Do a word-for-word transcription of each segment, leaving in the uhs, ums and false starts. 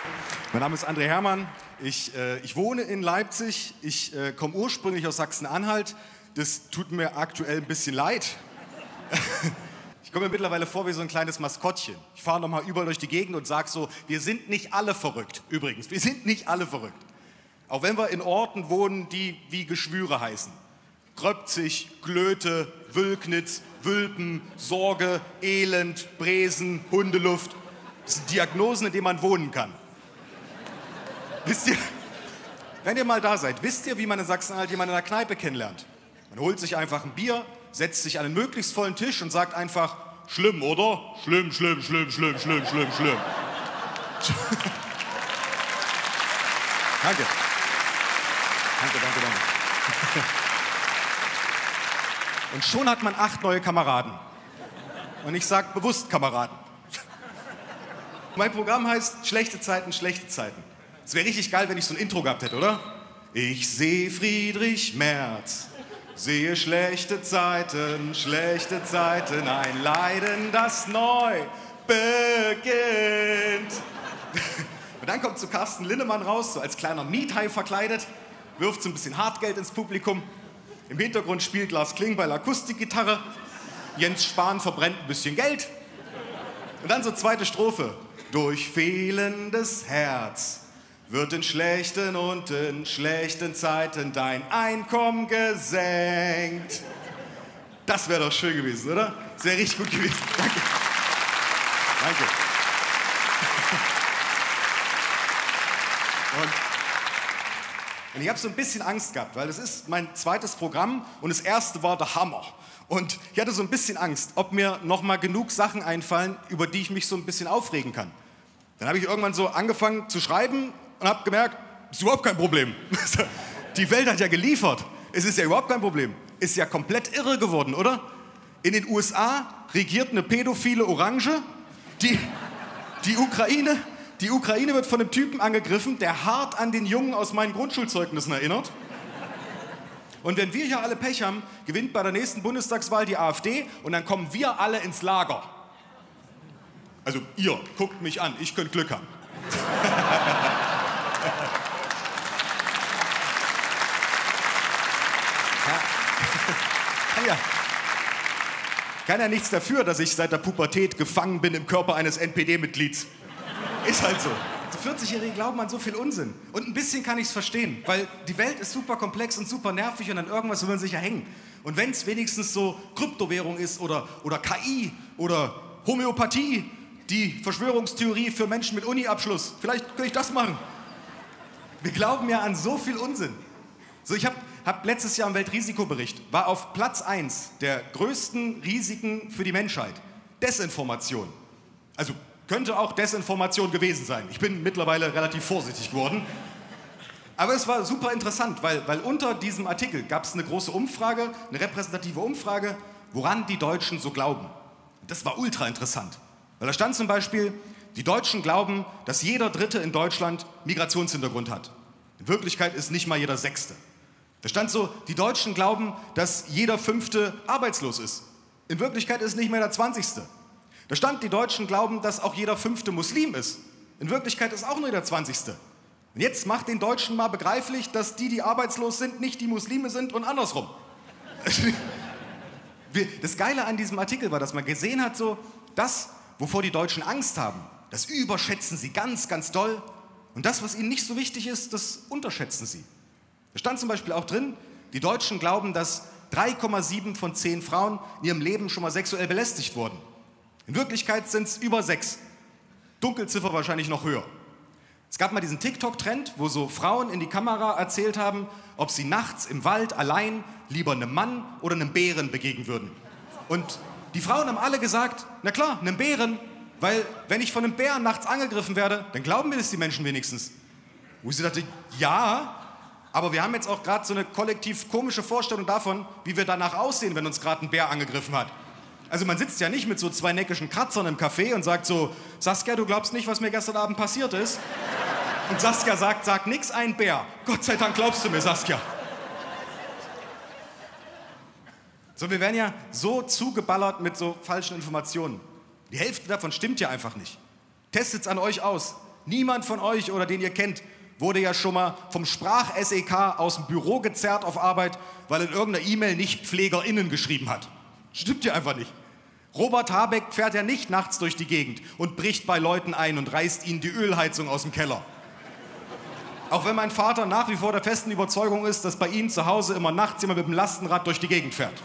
Mein Name ist André Hermann. Ich, äh, ich wohne in Leipzig. Ich äh, komme ursprünglich aus Sachsen-Anhalt. Das tut mir aktuell ein bisschen leid. Ich komme mir mittlerweile vor wie so ein kleines Maskottchen. Ich fahre nochmal überall durch die Gegend und sage so, wir sind nicht alle verrückt. Übrigens, wir sind nicht alle verrückt. Auch wenn wir in Orten wohnen, die wie Geschwüre heißen. Gröbzig, Glöte, Wülknitz, Wülpen, Sorge, Elend, Bresen, Hundeluft. Das sind Diagnosen, in denen man wohnen kann. Wisst ihr, wenn ihr mal da seid, wisst ihr, wie man in Sachsen-Anhalt jemanden in einer Kneipe kennenlernt? Man holt sich einfach ein Bier, setzt sich an einen möglichst vollen Tisch und sagt einfach, schlimm, oder? Schlimm, schlimm, schlimm, schlimm, schlimm, schlimm, schlimm. Danke. Danke, danke, danke. Und schon hat man acht neue Kameraden. Und ich sage bewusst Kameraden. Mein Programm heißt Schlechte Zeiten, schlechte Zeiten. Es wäre richtig geil, wenn ich so ein Intro gehabt hätte, oder? Ich sehe Friedrich Merz, sehe schlechte Zeiten, schlechte Zeiten, ein Leiden, das neu beginnt. Und dann kommt so Carsten Linnemann raus, so als kleiner Miethai verkleidet, wirft so ein bisschen Hartgeld ins Publikum. Im Hintergrund spielt Lars Klingbeil Akustikgitarre, Jens Spahn verbrennt ein bisschen Geld. Und dann so zweite Strophe. Durch fehlendes Herz wird in schlechten und in schlechten Zeiten dein Einkommen gesenkt. Das wäre doch schön gewesen, oder? Das wäre richtig gut gewesen. Danke. Danke. Und, und ich habe so ein bisschen Angst gehabt, weil das ist mein zweites Programm und das erste war der Hammer. Und ich hatte so ein bisschen Angst, ob mir noch mal genug Sachen einfallen, über die ich mich so ein bisschen aufregen kann. Dann habe ich irgendwann so angefangen zu schreiben und habe gemerkt, ist überhaupt kein Problem. Die Welt hat ja geliefert. Es ist ja überhaupt kein Problem. Ist ja komplett irre geworden, oder? In den U S A regiert eine pädophile Orange. Die, die, Ukraine, die Ukraine wird von einem Typen angegriffen, der hart an den Jungen aus meinen Grundschulzeugnissen erinnert. Und wenn wir hier alle Pech haben, gewinnt bei der nächsten Bundestagswahl die AfD und dann kommen wir alle ins Lager. Also ihr, guckt mich an, ich könnte Glück haben. Ja. Kann ja. Kann ja nichts dafür, dass ich seit der Pubertät gefangen bin im Körper eines N P D-Mitglieds. Ist halt so. Die vierzigjährige glauben an so viel Unsinn. Und ein bisschen kann ich es verstehen, weil die Welt ist super komplex und super nervig und an irgendwas will man sich ja hängen. Und wenn es wenigstens so Kryptowährung ist oder, oder K I oder Homöopathie, die Verschwörungstheorie für Menschen mit Uni-Abschluss, vielleicht könnte ich das machen. Wir glauben ja an so viel Unsinn. So, ich habe hab letztes Jahr im Weltrisikobericht, war auf Platz eins der größten Risiken für die Menschheit Desinformation. Also könnte auch Desinformation gewesen sein. Ich bin mittlerweile relativ vorsichtig geworden. Aber es war super interessant, weil, weil unter diesem Artikel gab es eine große Umfrage, eine repräsentative Umfrage, woran die Deutschen so glauben. Das war ultra interessant. Weil da stand zum Beispiel, die Deutschen glauben, dass jeder Dritte in Deutschland Migrationshintergrund hat. In Wirklichkeit ist nicht mal jeder Sechste. Da stand so, die Deutschen glauben, dass jeder Fünfte arbeitslos ist. In Wirklichkeit ist nicht mehr der Zwanzigste. Da stand, die Deutschen glauben, dass auch jeder Fünfte Muslim ist. In Wirklichkeit ist auch nur der Zwanzigste. Und jetzt macht den Deutschen mal begreiflich, dass die, die arbeitslos sind, nicht die Muslime sind und andersrum. Das Geile an diesem Artikel war, dass man gesehen hat, so, das, wovor die Deutschen Angst haben, das überschätzen sie ganz, ganz doll. Und das, was ihnen nicht so wichtig ist, das unterschätzen sie. Da stand zum Beispiel auch drin, die Deutschen glauben, dass drei Komma sieben von zehn Frauen in ihrem Leben schon mal sexuell belästigt wurden. In Wirklichkeit sind es über sechs. Dunkelziffer wahrscheinlich noch höher. Es gab mal diesen TikTok-Trend, wo so Frauen in die Kamera erzählt haben, ob sie nachts im Wald allein lieber einem Mann oder einem Bären begegnen würden. Und die Frauen haben alle gesagt, na klar, einem Bären, weil wenn ich von einem Bären nachts angegriffen werde, dann glauben mir das die Menschen wenigstens. Wo ich dachte, ja, aber wir haben jetzt auch gerade so eine kollektiv komische Vorstellung davon, wie wir danach aussehen, wenn uns gerade ein Bär angegriffen hat. Also man sitzt ja nicht mit so zwei neckischen Kratzern im Café und sagt so, Saskia, du glaubst nicht, was mir gestern Abend passiert ist? Und Saskia sagt, sag nix, ein Bär. Gott sei Dank glaubst du mir, Saskia. So, wir werden ja so zugeballert mit so falschen Informationen. Die Hälfte davon stimmt ja einfach nicht. Testet's an euch aus. Niemand von euch oder den ihr kennt, wurde ja schon mal vom Sprach-S E K aus dem Büro gezerrt auf Arbeit, weil in irgendeiner E-Mail nicht PflegerInnen geschrieben hat. Stimmt ja einfach nicht. Robert Habeck fährt ja nicht nachts durch die Gegend und bricht bei Leuten ein und reißt ihnen die Ölheizung aus dem Keller. Auch wenn mein Vater nach wie vor der festen Überzeugung ist, dass bei ihm zu Hause immer nachts jemand mit dem Lastenrad durch die Gegend fährt.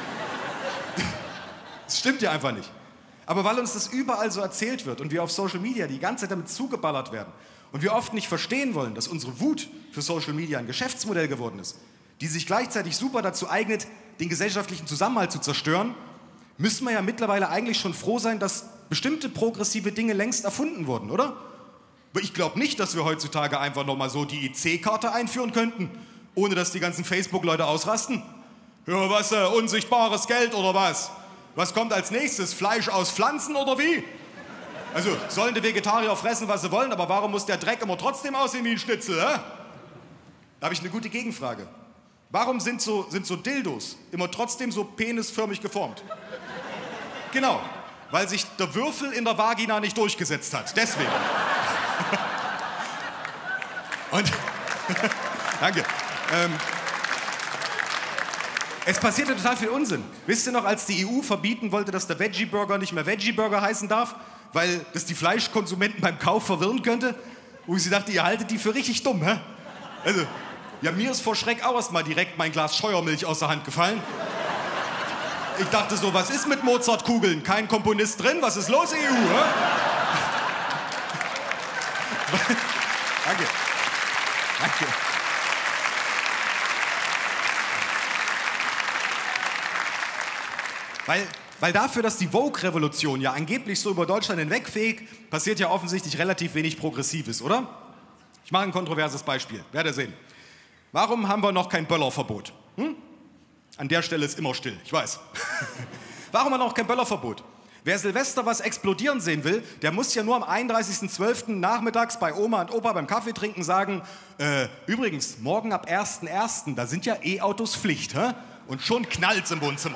Das stimmt ja einfach nicht. Aber weil uns das überall so erzählt wird und wir auf Social Media die ganze Zeit damit zugeballert werden und wir oft nicht verstehen wollen, dass unsere Wut für Social Media ein Geschäftsmodell geworden ist, die sich gleichzeitig super dazu eignet, den gesellschaftlichen Zusammenhalt zu zerstören, müssen wir ja mittlerweile eigentlich schon froh sein, dass bestimmte progressive Dinge längst erfunden wurden, oder? Aber ich glaube nicht, dass wir heutzutage einfach noch mal so die I C-Karte einführen könnten, ohne dass die ganzen Facebook-Leute ausrasten. Ja, was, äh, unsichtbares Geld oder was? Was kommt als nächstes? Fleisch aus Pflanzen oder wie? Also, sollen die Vegetarier fressen, was sie wollen, aber warum muss der Dreck immer trotzdem aussehen wie ein Schnitzel, hä? Da habe ich eine gute Gegenfrage. Warum sind so, sind so Dildos immer trotzdem so penisförmig geformt? Genau, weil sich der Würfel in der Vagina nicht durchgesetzt hat. Deswegen. Und danke. Ähm, es passierte total viel Unsinn. Wisst ihr noch, als die E U verbieten wollte, dass der Veggie-Burger nicht mehr Veggie-Burger heißen darf, weil das die Fleischkonsumenten beim Kauf verwirren könnte? Wo ich sie dachte, ihr haltet die für richtig dumm, hä? Also, ja, mir ist vor Schreck auch erst mal direkt mein Glas Scheuermilch aus der Hand gefallen. Ich dachte so, was ist mit Mozartkugeln? Kein Komponist drin? Was ist los, E U? Hä? Danke. Danke. Weil, weil dafür, dass die Vogue-Revolution ja angeblich so über Deutschland hinwegfegt, passiert ja offensichtlich relativ wenig Progressives, oder? Ich mache ein kontroverses Beispiel. Werdet ihr sehen. Warum haben wir noch kein Böllerverbot? Hm? An der Stelle ist immer still, ich weiß. Warum haben wir noch kein Böllerverbot? Wer Silvester was explodieren sehen will, der muss ja nur am einunddreißigsten zwölften nachmittags bei Oma und Opa beim Kaffee trinken sagen, äh, übrigens, morgen ab ersten ersten, da sind ja E-Autos Pflicht, hä? Und schon knallt's im Wohnzimmer.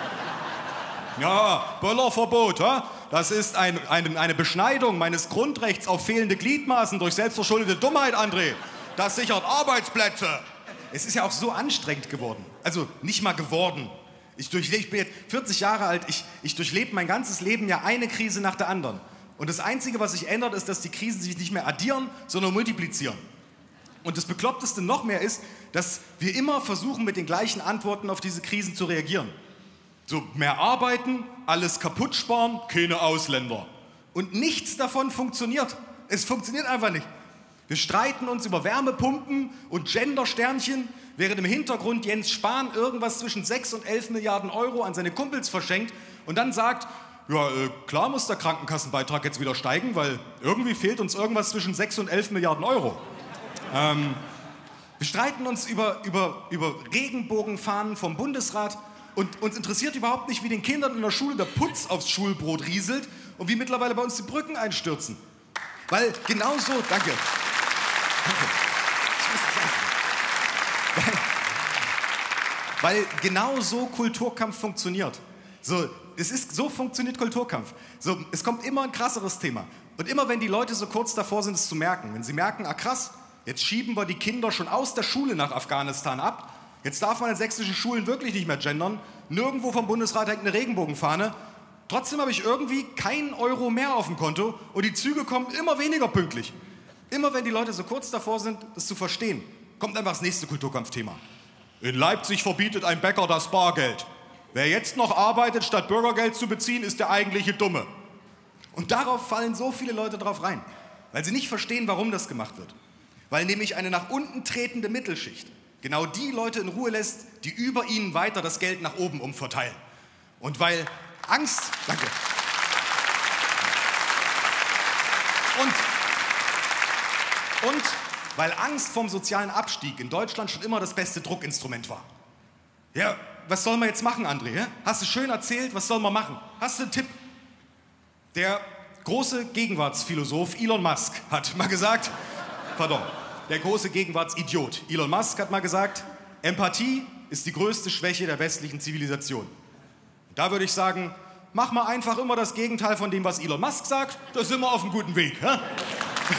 Ja, Böllerverbot, hä? Das ist ein, ein, eine Beschneidung meines Grundrechts auf fehlende Gliedmaßen durch selbstverschuldete Dummheit, André. Das sichert Arbeitsplätze. Es ist ja auch so anstrengend geworden. Also nicht mal geworden. Ich, durchlebe, ich bin jetzt vierzig Jahre alt, ich, ich durchlebe mein ganzes Leben ja eine Krise nach der anderen. Und das Einzige, was sich ändert, ist, dass die Krisen sich nicht mehr addieren, sondern multiplizieren. Und das Bekloppteste noch mehr ist, dass wir immer versuchen, mit den gleichen Antworten auf diese Krisen zu reagieren. So, mehr arbeiten, alles kaputt sparen, keine Ausländer. Und nichts davon funktioniert. Es funktioniert einfach nicht. Wir streiten uns über Wärmepumpen und Gendersternchen, während im Hintergrund Jens Spahn irgendwas zwischen sechs und elf Milliarden Euro an seine Kumpels verschenkt und dann sagt, ja, äh, klar muss der Krankenkassenbeitrag jetzt wieder steigen, weil irgendwie fehlt uns irgendwas zwischen sechs und elf Milliarden Euro. Ähm, wir streiten uns über, über, über Regenbogenfahnen vom Bundesrat und uns interessiert überhaupt nicht, wie den Kindern in der Schule der Putz aufs Schulbrot rieselt und wie mittlerweile bei uns die Brücken einstürzen. Weil genau so, danke. Danke. Weil, weil genau so Kulturkampf funktioniert. So, es ist, so funktioniert Kulturkampf. So, es kommt immer ein krasseres Thema. Und immer wenn die Leute so kurz davor sind, es zu merken, wenn sie merken, ah krass, jetzt schieben wir die Kinder schon aus der Schule nach Afghanistan ab, jetzt darf man in sächsischen Schulen wirklich nicht mehr gendern, nirgendwo vom Bundesrat hängt eine Regenbogenfahne, trotzdem habe ich irgendwie keinen Euro mehr auf dem Konto und die Züge kommen immer weniger pünktlich. Immer wenn die Leute so kurz davor sind, das zu verstehen, kommt einfach das nächste Kulturkampfthema. In Leipzig verbietet ein Bäcker das Bargeld. Wer jetzt noch arbeitet, statt Bürgergeld zu beziehen, ist der eigentliche Dumme. Und darauf fallen so viele Leute drauf rein, weil sie nicht verstehen, warum das gemacht wird. Weil nämlich eine nach unten tretende Mittelschicht genau die Leute in Ruhe lässt, die über ihnen weiter das Geld nach oben umverteilen. Und weil Angst... Danke. Und... Und weil Angst vom sozialen Abstieg in Deutschland schon immer das beste Druckinstrument war. Ja, was soll man jetzt machen, André? Ja? Hast du schön erzählt, was soll man machen? Hast du einen Tipp? Der große Gegenwartsphilosoph Elon Musk hat mal gesagt, pardon, der große Gegenwartsidiot Elon Musk hat mal gesagt, Empathie ist die größte Schwäche der westlichen Zivilisation. Und da würde ich sagen, mach mal einfach immer das Gegenteil von dem, was Elon Musk sagt, da sind wir auf einem guten Weg. Ja?